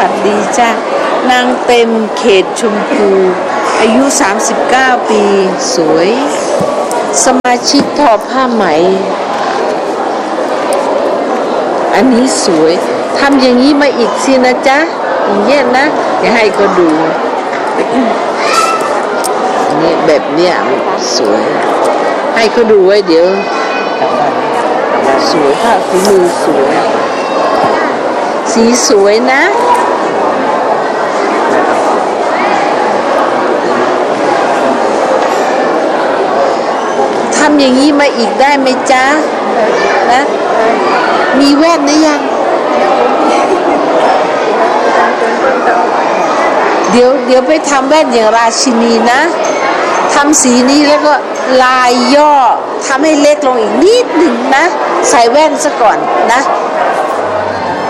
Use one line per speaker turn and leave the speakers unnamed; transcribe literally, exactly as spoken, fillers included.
วัสดีจ้ะนางเต็มเขตชมพูอายุสามสิบเก้าปีสวยสมาชิกทอผ้าไหมอันนี้สวยทำอย่างนี้มาอีกสินะจ๊ะอย่างเงี้ยนะเดี๋ยวให้เขาดูนี่แบบเนี้ยสวยให้เขาดูไว้เดี๋ยวสวยผ้าฝีมือสวยสีสวยนะทำอย่างนี้มาอีกได้ไหมจ๊ะนะมีแว่นหรือยังเดี๋ยวเดี๋ยวไปทำแว่นอย่างราชินีนะทำสีนี้แล้วก็ลายย่อทำให้เล็กลงอีกนิดหนึ่งนะใส่แว่นซะก่อนนะ